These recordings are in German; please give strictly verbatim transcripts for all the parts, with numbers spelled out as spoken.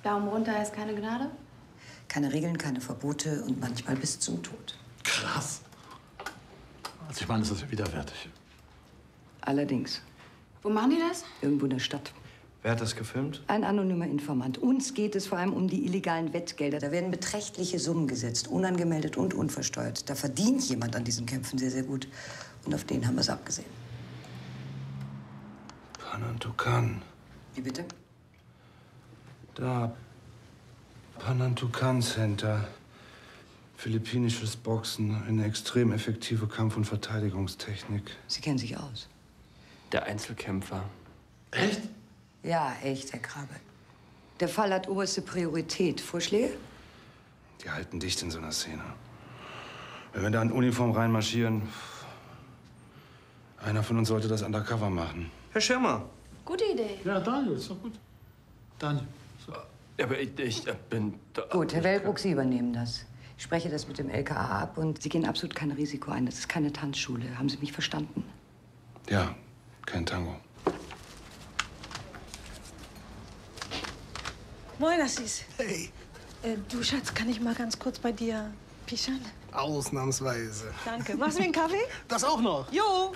Daumen runter heißt keine Gnade? Keine Regeln, keine Verbote und manchmal bis zum Tod. Krass. Also ich meine, das ist ja widerwärtig. Allerdings. Wo machen die das? Irgendwo in der Stadt. Wer hat das gefilmt? Ein anonymer Informant. Uns geht es vor allem um die illegalen Wettgelder. Da werden beträchtliche Summen gesetzt, unangemeldet und unversteuert. Da verdient jemand an diesen Kämpfen sehr, sehr gut. Und auf den haben wir es abgesehen. Panantukan. Wie bitte? Da. Panantukan Center. Philippinisches Boxen. Eine extrem effektive Kampf- und Verteidigungstechnik. Sie kennen sich aus. Der Einzelkämpfer. Echt? Ja, echt, Herr Krabbe. Der Fall hat oberste Priorität. Vorschläge? Die halten dicht in so einer Szene. Wenn wir da in Uniform reinmarschieren, einer von uns sollte das undercover machen. Herr Schirmer. Gute Idee. Ja, Daniel, ist doch gut. Daniel. So. Ja, aber ich, ich bin... Da, Gut, Herr Wellbrook, Sie übernehmen das. Ich spreche das mit dem L K A ab und Sie gehen absolut kein Risiko ein. Das ist keine Tanzschule. Haben Sie mich verstanden? Ja, kein Tango. Moin, Assis. Hey, Äh, du, Schatz, kann ich mal ganz kurz bei dir pischern? ausnahmsweise. Danke. Machst du mir einen Kaffee? Das auch noch. Jo.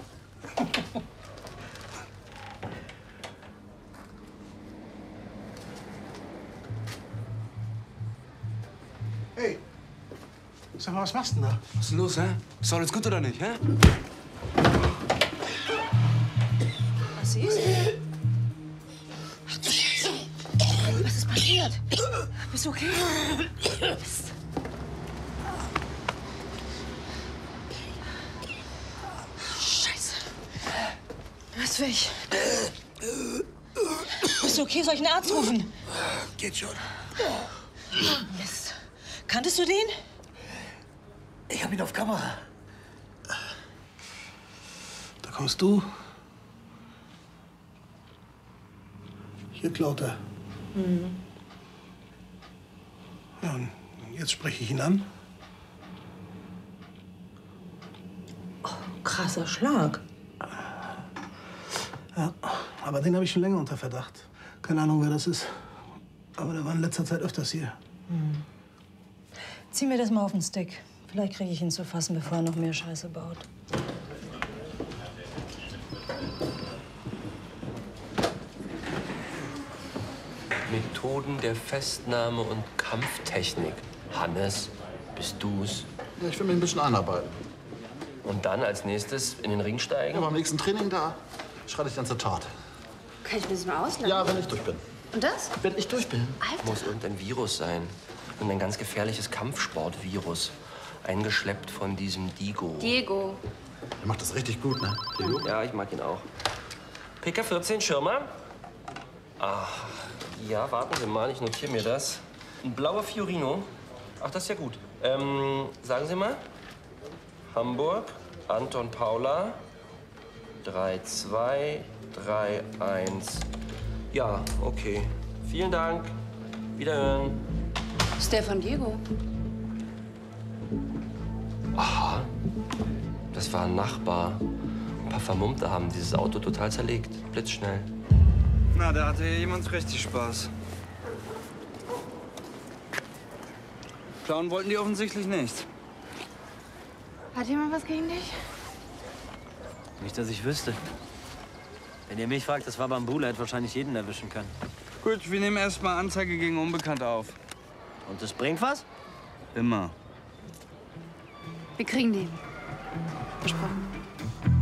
Hey, sag mal, was machst du denn da? Was ist denn los, hä? Ist alles gut oder nicht, hä? Assis? Ach du Scheiße. Was ist passiert? Bist du okay? Mist. Scheiße. Was will ich? Bist du okay? Soll ich einen Arzt rufen? Geht schon. Mist. Kanntest du den? Ich hab ihn auf Kamera. Da kommst du. Hier klaut er. Mhm. Ja, und jetzt spreche ich ihn an. Oh, krasser Schlag. Ja, aber den habe ich schon länger unter Verdacht. Keine Ahnung, wer das ist. Aber der war in letzter Zeit öfters hier. Mhm. Zieh mir das mal auf den Stick. Vielleicht kriege ich ihn zu fassen, bevor er noch mehr Scheiße baut. Methoden der Festnahme und Kampftechnik. Hannes, bist du's? Ja, ich will mich ein bisschen einarbeiten. Und dann als nächstes in den Ring steigen? Ja, beim nächsten Training da schreite ich dann zur Tat. Kann ich mir das mal ausleihen? Ja, wenn ich durch bin. Und das? Wenn ich durch bin. Alter. Muss irgendein Virus sein. Und ein ganz gefährliches Kampfsportvirus. Eingeschleppt von diesem Diego. Diego. Der macht das richtig gut, ne? Diego? Ja, ich mag ihn auch. P K vierzehn, Schirmer. Ach, ja, warten Sie mal, ich notiere mir das. Ein blauer Fiorino. Ach, das ist ja gut. Ähm, sagen Sie mal. Hamburg, Anton Paula. drei zwei, drei eins. Ja, okay. Vielen Dank. Wiederhören. Stefan Diego. Aha. Das war ein Nachbar. Ein paar Vermummte haben dieses Auto total zerlegt. Blitzschnell. Na, da hatte hier jemand richtig Spaß. Klauen wollten die offensichtlich nicht. Hat jemand was gegen dich? Nicht, dass ich wüsste. Wenn ihr mich fragt, das war Bambula, hätte wahrscheinlich jeden erwischen können. Gut, wir nehmen erstmal Anzeige gegen Unbekannte auf. Und das bringt was? Immer. Wir kriegen den. Versprochen.